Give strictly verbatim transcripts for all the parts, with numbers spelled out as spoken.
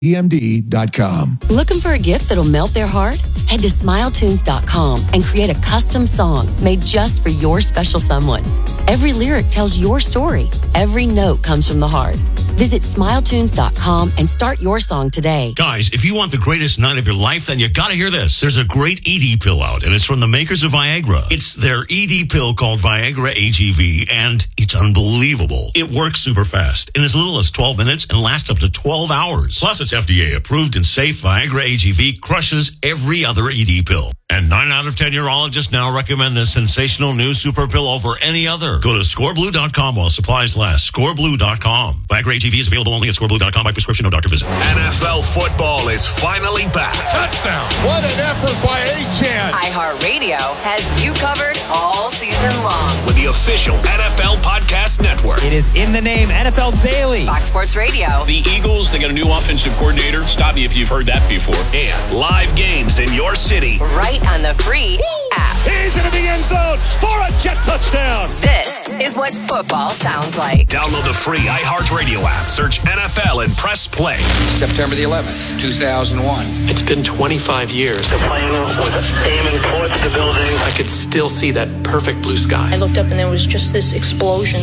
E M D dot com. Looking for a gift that'll melt their heart? Head to smile tunes dot com and create a custom song made just for your special someone. Every lyric tells your story. Every note comes from the heart. Visit smile tunes dot com and start your song today. Guys, if you want the greatest night of your life, then you gotta hear this. There's a great E D pill out, and it's from the makers of Viagra. It's their E D pill called Viagra A G V, and it's unbelievable. It works super fast in as little as twelve minutes and lasts up to twelve hours. Plus, it's F D A approved and safe. Viagra A G V crushes every other E D pill. And nine out of ten urologists now recommend this sensational new super pill over any other. Go to score blue dot com while supplies last. score blue dot com. Viagra A G V is available only at score blue dot com by prescription, no doctor visit. N F L football is finally back. Touchdown. What an effort by Achane. iHeartRadio has you covered all season long. With the official N F L Podcast Network. It is in the name, N F L Daily. Fox Sports Radio. The Eagles, they got a new offensive coordinator. Stop me if you've heard that before. And live games in your city. Right on the free Woo! app. He's into the end zone for a jet touchdown. This is what football sounds like. Download the free iHeartRadio app. Search N F L and press play. September the eleventh, two thousand one. It's been twenty-five years. The plane was aiming towards the building. I could still see that perfect blue sky. I looked up and there was just this explosion.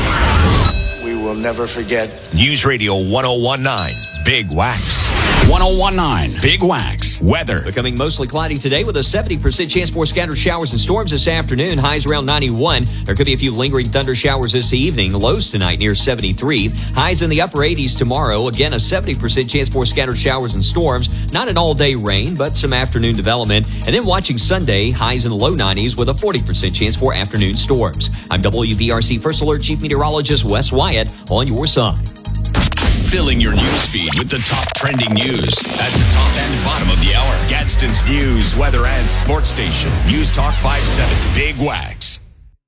We will never forget. News Radio one oh one point nine, Big Wax. one oh one point nine, Big Wax. Weather. Becoming mostly cloudy today with a seventy percent chance for scattered showers and storms this afternoon. Highs around ninety-one. There could be a few lingering thunder showers this evening. Lows tonight near seventy-three. Highs in the upper eighties tomorrow. Again, a seventy percent chance for scattered showers and storms. Not an all-day rain, but some afternoon development. And then watching Sunday, highs in the low nineties with a forty percent chance for afternoon storms. I'm W B R C First Alert Chief Meteorologist Wes Wyatt on your side. Filling your news feed with the top trending news at the top and bottom of the hour. Gadsden's news, weather, and sports station. News Talk five seven, Big Wax.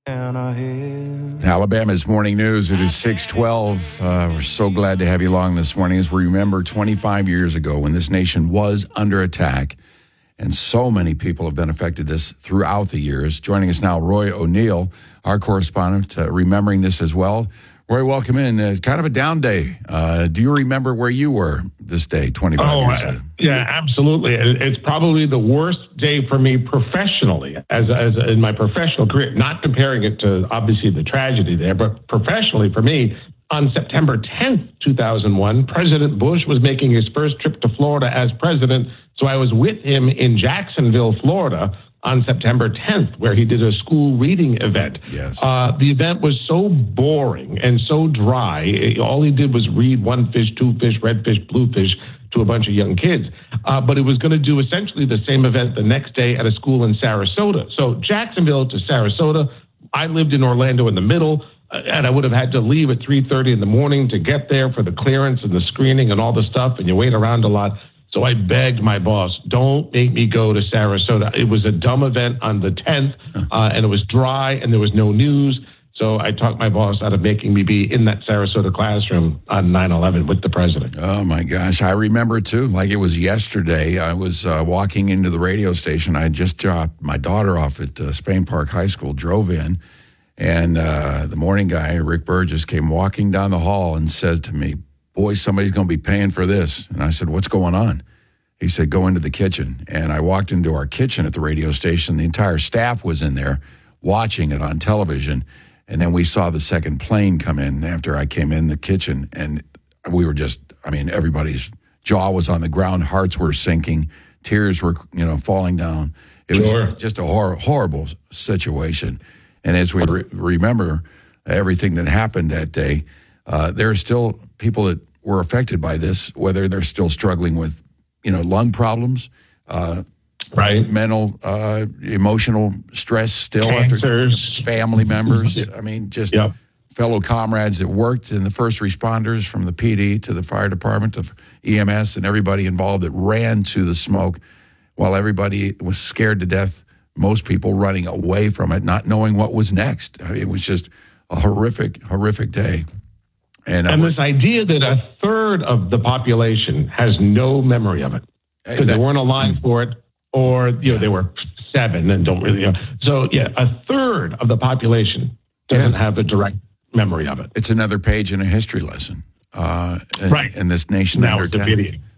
Alabama's morning news. It is six twelve. Uh, we're so glad to have you along this morning as we remember twenty-five years ago when this nation was under attack. And so many people have been affected this throughout the years. Joining us now, Roy O'Neill, our correspondent, uh, remembering this as well. Roy, welcome in. It's kind of a down day. Uh, do you remember where you were this day twenty-five oh, years ago? Uh, yeah, absolutely. It's probably the worst day for me professionally, as, as in my professional career, not comparing it to obviously the tragedy there, but professionally for me, on September tenth, two thousand one, President Bush was making his first trip to Florida as president. So I was with him in Jacksonville, Florida, on September tenth, where he did a school reading event. Yes. Uh, the event was so boring and so dry. All he did was read one fish, two fish, red fish, blue fish to a bunch of young kids. Uh, but it was going to do essentially the same event the next day at a school in Sarasota. So Jacksonville to Sarasota. I lived in Orlando in the middle, uh, and I would have had to leave at three thirty in the morning to get there for the clearance and the screening and all the stuff, and you wait around a lot. So I begged my boss, don't make me go to Sarasota. It was a dumb event on the tenth, uh, and it was dry, and there was no news. So I talked my boss out of making me be in that Sarasota classroom on nine eleven with the president. Oh, my gosh. I remember it, too, like it was yesterday. I was uh, walking into the radio station. I had just dropped my daughter off at uh, Spain Park High School, drove in, and uh, the morning guy, Rick Burgess, came walking down the hall and said to me, boy, somebody's going to be paying for this. And I said, what's going on? He said, go into the kitchen. And I walked into our kitchen at the radio station. The entire staff was in there watching it on television. And then we saw the second plane come in after I came in the kitchen. And we were just, I mean, everybody's jaw was on the ground. Hearts were sinking. Tears were, you know, falling down. It sure. was just a hor- horrible situation. And as we re- remember everything that happened that day, Uh, there are still people that were affected by this, whether they're still struggling with, you know, lung problems, uh, right, mental, uh, emotional stress still Cancers. After family members. I mean, just yep. fellow comrades that worked in the first responders from the P D to the fire department to E M S and everybody involved that ran to the smoke while everybody was scared to death. Most people running away from it, not knowing what was next. I mean, it was just a horrific, horrific day. And, and this idea that a third of the population has no memory of it because they weren't alive for it, or you know they were seven and don't really. You know. So yeah, a third of the population doesn't yeah. have a direct memory of it. It's another page in a history lesson. Uh, in, right. in this nation now under it's a attack. video.